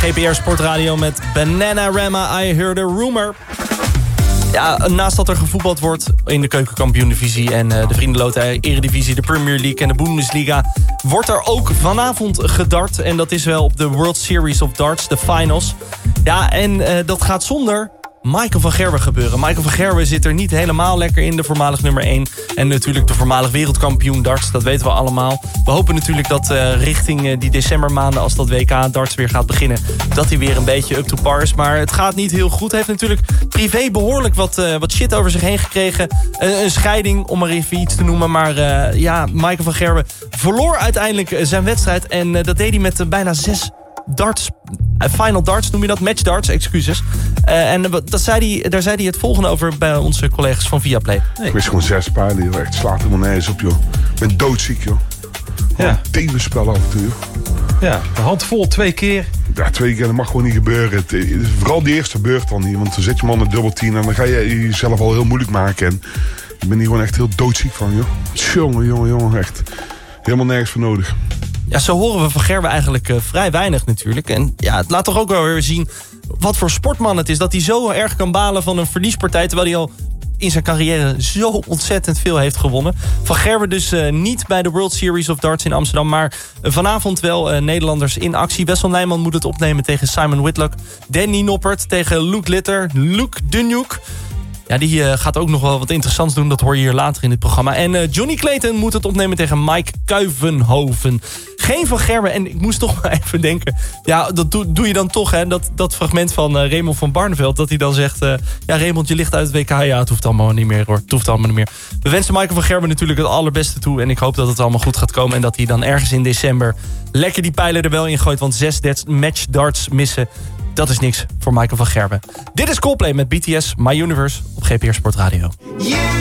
GPR Sportradio met Bananarama, I Heard a Rumor. Ja, naast dat er gevoetbald wordt in de Keukenkampioen-divisie en de Vriendenloterij Eredivisie, de Premier League en de Bundesliga, wordt er ook vanavond gedart. En dat is wel op de World Series of Darts, de finals. Ja, en dat gaat zonder Michael van Gerwen gebeuren. Michael van Gerwen zit er niet helemaal lekker in, de voormalig nummer 1. En natuurlijk de voormalig wereldkampioen darts, dat weten we allemaal. We hopen natuurlijk dat richting die decembermaanden, als dat WK darts weer gaat beginnen, dat hij weer een beetje up to par is. Maar het gaat niet heel goed. Hij heeft natuurlijk privé behoorlijk wat shit over zich heen gekregen. Een scheiding, om maar even iets te noemen. Maar Michael van Gerwen verloor uiteindelijk zijn wedstrijd. En dat deed hij met bijna 6 darts, final darts, noem je dat? Match darts, excuses. En daar zei hij het volgende over bij onze collega's van Viaplay. Ik wist gewoon 6 pijlen, joh. Echt, slaat helemaal nergens op, joh. Ik ben doodziek, joh. Ja. Tegenspel af en toe, joh. Ja, de hand vol 2 keer. Ja, 2 keer, dat mag gewoon niet gebeuren. Vooral die eerste gebeurt dan niet, want dan zet je man een dubbel 10 en dan ga je jezelf al heel moeilijk maken. En ik ben hier gewoon echt heel doodziek van, joh. Jongen, echt. Helemaal nergens voor nodig. Ja, zo horen we van Gerwen eigenlijk vrij weinig natuurlijk. En ja, het laat toch ook wel weer zien wat voor sportman het is. Dat hij zo erg kan balen van een verliespartij, terwijl hij al in zijn carrière zo ontzettend veel heeft gewonnen. Van Gerwen dus niet bij de World Series of Darts in Amsterdam, maar vanavond wel Nederlanders in actie. Wessel Nijman moet het opnemen tegen Simon Whitlock. Danny Noppert tegen Luke Litter. Luke Dunjuk. Ja, die gaat ook nog wel wat interessants doen. Dat hoor je hier later in dit programma. En Johnny Clayton moet het opnemen tegen Mike Kuivenhoven. Geen Van Gerwen. En ik moest toch maar even denken. Ja, dat doe je dan toch, hè. Dat fragment van Raymond van Barneveld. Dat hij dan zegt, ja, Raymond, je ligt uit het WK. Ja, het hoeft allemaal niet meer, hoor. Het hoeft allemaal niet meer. We wensen Michael van Gerwen natuurlijk het allerbeste toe. En ik hoop dat het allemaal goed gaat komen. En dat hij dan ergens in december lekker die pijlen er wel in gooit. Want 6 match darts missen, dat is niks voor Michael van Gerwen. Dit is Coldplay met BTS, My Universe op GPR Sportradio.